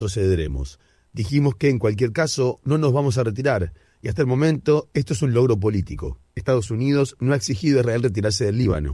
Procederemos. Dijimos que en cualquier caso no nos vamos a retirar, y hasta el momento esto es un logro político. Estados Unidos no ha exigido a Israel retirarse del Líbano.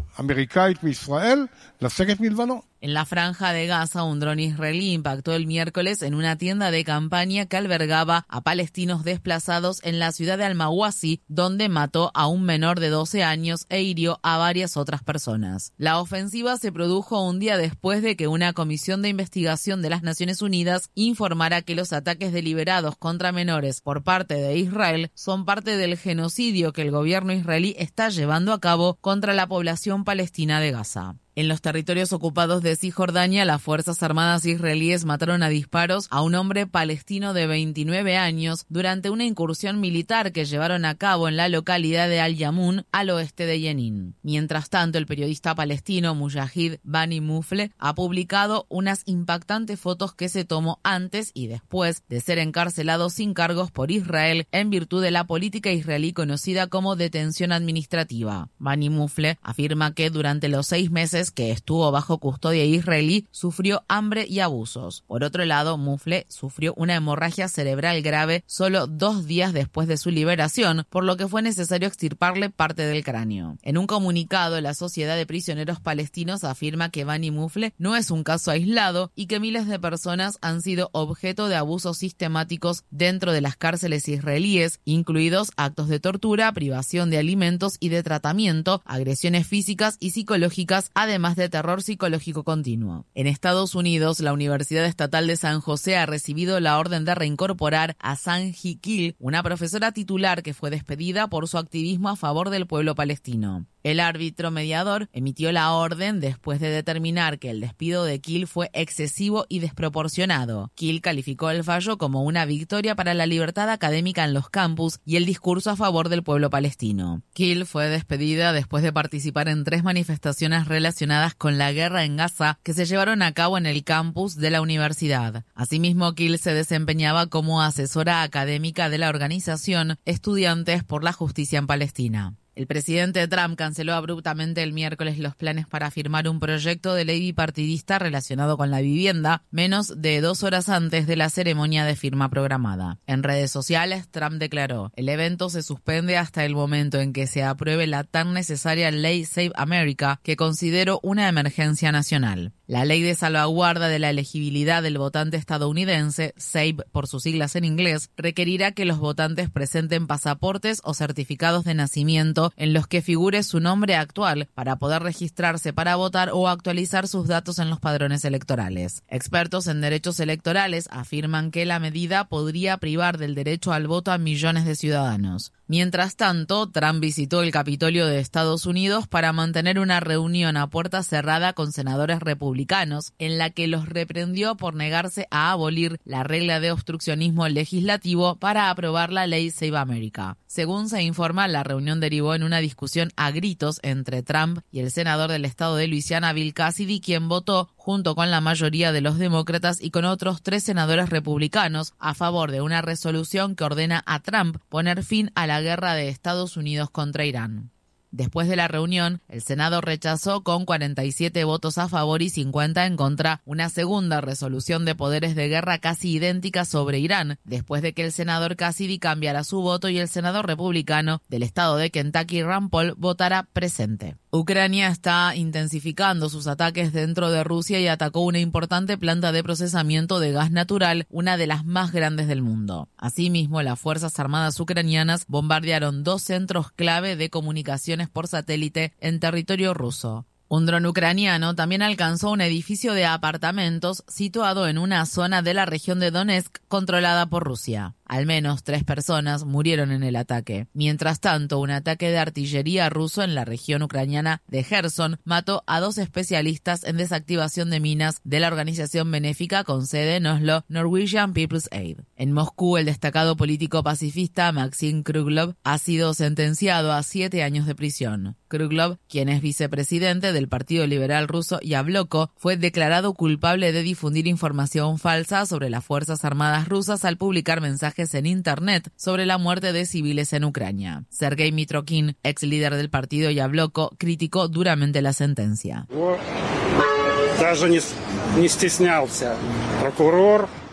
En la franja de Gaza, un dron israelí impactó el miércoles en una tienda de campaña que albergaba a palestinos desplazados en la ciudad de Al-Mawasi, donde mató a un menor de 12 años e hirió a varias otras personas. La ofensiva se produjo un día después de que una comisión de investigación de las Naciones Unidas informara que los ataques deliberados contra menores por parte de Israel son parte del genocidio que el gobierno israelí está llevando a cabo contra la población palestina de Gaza. En los territorios ocupados de Cisjordania, las Fuerzas Armadas israelíes mataron a disparos a un hombre palestino de 29 años durante una incursión militar que llevaron a cabo en la localidad de Al-Yamun, al oeste de Jenin. Mientras tanto, el periodista palestino Mujahid Bani Mufle ha publicado unas impactantes fotos que se tomó antes y después de ser encarcelado sin cargos por Israel en virtud de la política israelí conocida como detención administrativa. Bani Mufle afirma que durante los 6 meses que estuvo bajo custodia israelí, sufrió hambre y abusos. Por otro lado, Mufle sufrió una hemorragia cerebral grave solo 2 días después de su liberación, por lo que fue necesario extirparle parte del cráneo. En un comunicado, la Sociedad de Prisioneros Palestinos afirma que Bani Mufle no es un caso aislado y que miles de personas han sido objeto de abusos sistemáticos dentro de las cárceles israelíes, incluidos actos de tortura, privación de alimentos y de tratamiento, agresiones físicas y psicológicas, además de terror psicológico continuo. En Estados Unidos, la Universidad Estatal de San José ha recibido la orden de reincorporar a Sanji Kil, una profesora titular que fue despedida por su activismo a favor del pueblo palestino. El árbitro mediador emitió la orden después de determinar que el despido de Kil fue excesivo y desproporcionado. Kil calificó el fallo como una victoria para la libertad académica en los campus y el discurso a favor del pueblo palestino. Kil fue despedida después de participar en 3 manifestaciones relacionadas con la guerra en Gaza que se llevaron a cabo en el campus de la universidad. Asimismo, Kil se desempeñaba como asesora académica de la organización Estudiantes por la Justicia en Palestina. El presidente Trump canceló abruptamente el miércoles los planes para firmar un proyecto de ley bipartidista relacionado con la vivienda, menos de 2 horas antes de la ceremonia de firma programada. En redes sociales, Trump declaró: el evento se suspende hasta el momento en que se apruebe la tan necesaria ley Save America, que considero una emergencia nacional. La ley de salvaguarda de la elegibilidad del votante estadounidense, SAVE por sus siglas en inglés, requerirá que los votantes presenten pasaportes o certificados de nacimiento en los que figure su nombre actual para poder registrarse para votar o actualizar sus datos en los padrones electorales. Expertos en derechos electorales afirman que la medida podría privar del derecho al voto a millones de ciudadanos. Mientras tanto, Trump visitó el Capitolio de Estados Unidos para mantener una reunión a puerta cerrada con senadores republicanos, en la que los reprendió por negarse a abolir la regla de obstruccionismo legislativo para aprobar la ley Save America. Según se informa, la reunión derivó en una discusión a gritos entre Trump y el senador del estado de Luisiana, Bill Cassidy, quien votó junto con la mayoría de los demócratas y con otros 3 senadores republicanos, a favor de una resolución que ordena a Trump poner fin a la guerra de Estados Unidos contra Irán. Después de la reunión, el Senado rechazó con 47 votos a favor y 50 en contra una segunda resolución de poderes de guerra casi idéntica sobre Irán, después de que el senador Cassidy cambiara su voto y el senador republicano del estado de Kentucky, Rand Paul, votara presente. Ucrania está intensificando sus ataques dentro de Rusia y atacó una importante planta de procesamiento de gas natural, una de las más grandes del mundo. Asimismo, las Fuerzas Armadas ucranianas bombardearon 2 centros clave de comunicaciones por satélite en territorio ruso. Un dron ucraniano también alcanzó un edificio de apartamentos situado en una zona de la región de Donetsk controlada por Rusia. Al menos 3 personas murieron en el ataque. Mientras tanto, un ataque de artillería ruso en la región ucraniana de Gerson mató a 2 especialistas en desactivación de minas de la organización benéfica con sede en Oslo, Norwegian People's Aid. En Moscú, el destacado político pacifista Maxim Kruglov ha sido sentenciado a 7 años de prisión. Kruglov, quien es vicepresidente del Partido Liberal Ruso Yabloko, fue declarado culpable de difundir información falsa sobre las Fuerzas Armadas rusas al publicar mensajes en Internet sobre la muerte de civiles en Ucrania. Sergei Mitrokhin, ex líder del partido Yabloko, criticó duramente la sentencia.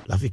La